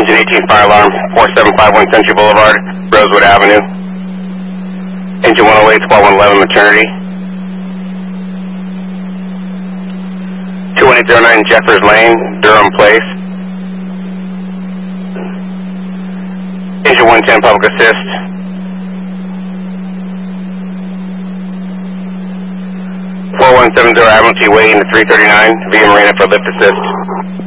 Engine 18 fire alarm, 4751 Century Boulevard, Rosewood Avenue. Engine 108, Squad 111, maternity. 2809 Jeffers Lane, Durham Place. Engine 110, public assist. 4170 Admiralty Way into 339, via Marina for lift assist.